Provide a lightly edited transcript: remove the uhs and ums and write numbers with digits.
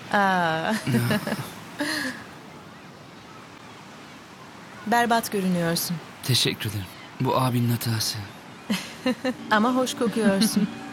Aa, berbat görünüyorsun. Teşekkür ederim. Bu abinin hatası. Ama hoş kokuyorsun.